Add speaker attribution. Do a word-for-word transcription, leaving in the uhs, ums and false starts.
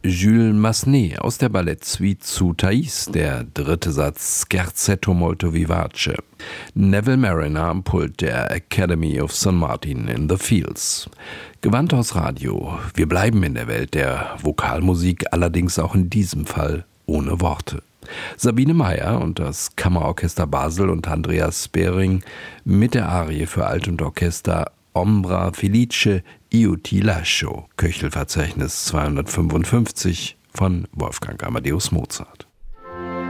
Speaker 1: Jules Massenet aus der Ballettsuite zu Thais, der dritte Satz Scherzetto molto vivace. Neville Marriner am Pult der Academy of Saint Martin in the Fields. Gewandhaus Radio. Wir bleiben in der Welt der Vokalmusik, allerdings auch in diesem Fall ohne Worte. Sabine Meyer und das Kammerorchester Basel und Andreas Behring mit der Arie für Alt- und Orchester Ombra Felice Io ti lascio, Köchelverzeichnis zweihundertfünfundfünfzig von Wolfgang Amadeus Mozart.